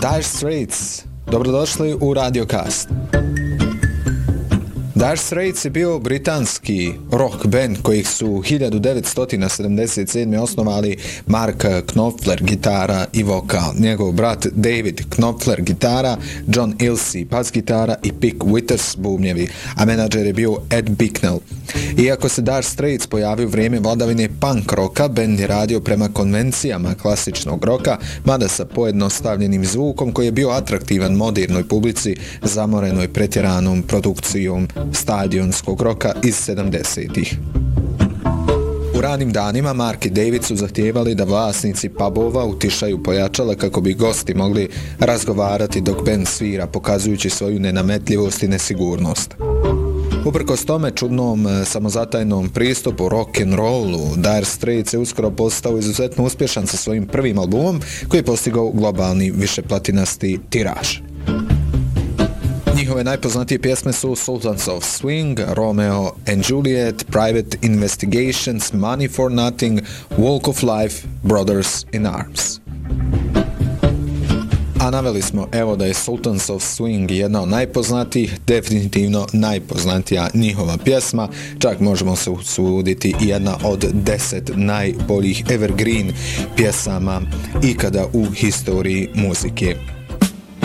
Dire Straits, dobrodošli u Radiocast. Dire Straits je bio britanski rock band kojih su 1977. osnovali Mark Knopfler gitara i vokal, njegov brat David Knopfler gitara, John Illsey bas gitara i Pick Withers bubnjevi, a menadžer je bio Ed Bicknell. Iako se Dire Straits pojavio u vrijeme vladavine punk roka, band je radio prema konvencijama klasičnog roka, mada sa pojednostavljenim zvukom koji je bio atraktivan modernoj publici zamorenoj pretjeranom produkcijom stadionskog roka iz 70-ih. U ranim danima Mark i David su zahtijevali da vlasnici pubova utišaju pojačala kako bi gosti mogli razgovarati dok band svira, pokazujući svoju nenametljivost i nesigurnost. Uprkos tome čudnom samozatajnom pristupu rock and rollu, Dire Straits je uskoro postao izuzetno uspješan sa svojim prvim albumom koji je postigao globalni višeplatinasti tiraž. Njihove najpoznatije pjesme su Sultans of Swing, Romeo and Juliet, Private Investigations, Money for Nothing, Walk of Life, Brothers in Arms. A naveli smo evo da je Sultans of Swing jedna od najpoznatijih, definitivno najpoznatija njihova pjesma, čak možemo se usuditi i jedna od 10 najboljih evergreen pjesama ikada u historiji muzike.